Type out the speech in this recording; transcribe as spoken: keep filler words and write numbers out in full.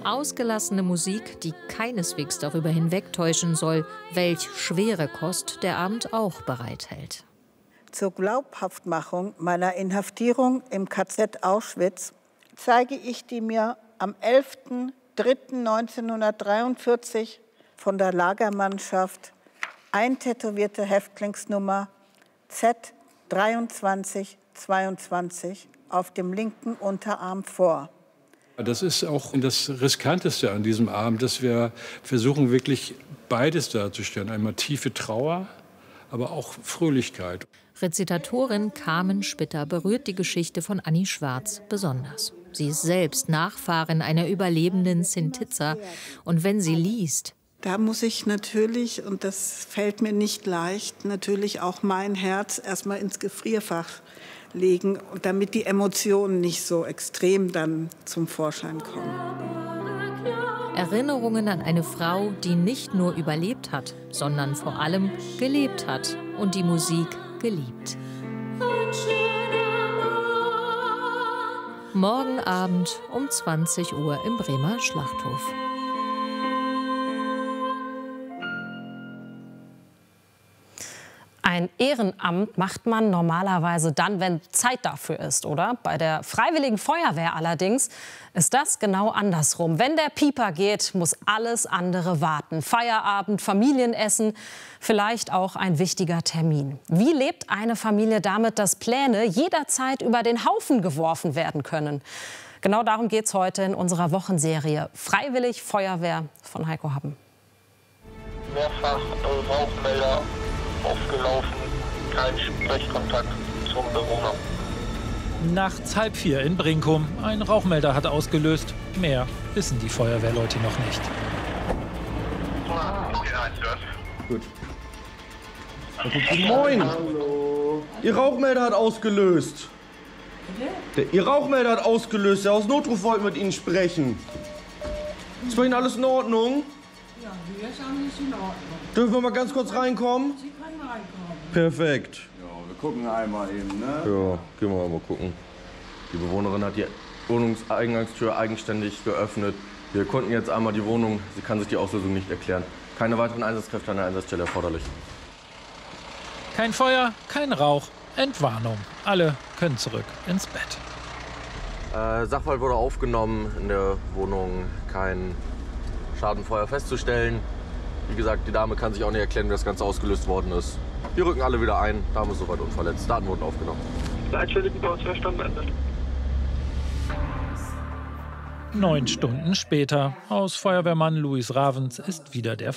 Ausgelassene Musik, die keineswegs darüber hinwegtäuschen soll, welch schwere Kost der Abend auch bereithält. Zur Glaubhaftmachung meiner Inhaftierung im K Z Auschwitz zeige ich die mir am elften dritten neunzehnhundertdreiundvierzig von der Lagermannschaft eintätowierte Häftlingsnummer Z dreiundzwanzig zweiundzwanzig auf dem linken Unterarm vor. Das ist auch das Riskanteste an diesem Abend, dass wir versuchen, wirklich beides darzustellen. Einmal tiefe Trauer, aber auch Fröhlichkeit. Rezitatorin Carmen Spitter berührt die Geschichte von Annie Schwarz besonders. Sie ist selbst Nachfahrin einer überlebenden Sintizer. Und wenn sie liest... Da muss ich natürlich, und das fällt mir nicht leicht, natürlich auch mein Herz erstmal ins Gefrierfach legen, damit die Emotionen nicht so extrem dann zum Vorschein kommen. Erinnerungen an eine Frau, die nicht nur überlebt hat, sondern vor allem gelebt hat und die Musik geliebt. Morgen Abend um zwanzig Uhr im Bremer Schlachthof. Ein Ehrenamt macht man normalerweise dann, wenn Zeit dafür ist, oder? Bei der Freiwilligen Feuerwehr allerdings ist das genau andersrum. Wenn der Pieper geht, muss alles andere warten. Feierabend, Familienessen, vielleicht auch ein wichtiger Termin. Wie lebt eine Familie damit, dass Pläne jederzeit über den Haufen geworfen werden können? Genau darum geht es heute in unserer Wochenserie Freiwillig Feuerwehr von Heiko Happen. Mehrfach Rauchmelder aufgelaufen, kein Sprechkontakt zum Bewohner. Nachts halb vier in Brinkum. Ein Rauchmelder hat ausgelöst. Mehr wissen die Feuerwehrleute noch nicht. Gut. Moin! Hallo. Ihr Rauchmelder hat ausgelöst. Der, Ihr Rauchmelder hat ausgelöst. Der aus Notruf wollte mit Ihnen sprechen. Ist bei Ihnen alles in Ordnung? Ja, hier ist alles in Ordnung. Dürfen wir mal ganz kurz reinkommen? Sie können reinkommen. Perfekt. Ja, wir gucken einmal eben, ne? Ja, gehen wir mal gucken. Die Bewohnerin hat die Wohnungseingangstür eigenständig geöffnet. Wir konnten jetzt einmal die Wohnung, sie kann sich die Auslösung nicht erklären. Keine weiteren Einsatzkräfte an der Einsatzstelle erforderlich. Kein Feuer, kein Rauch, Entwarnung. Alle können zurück ins Bett. Äh, Sachverhalt wurde aufgenommen, in der Wohnung kein Schadenfeuer festzustellen. Wie gesagt, die Dame kann sich auch nicht erklären, wie das Ganze ausgelöst worden ist. Wir rücken alle wieder ein. Dame ist soweit unverletzt. Daten wurden aufgenommen. Leitstelle Bauverstand beendet. Neun Stunden später. Aus Feuerwehrmann Louis Ravens ist wieder der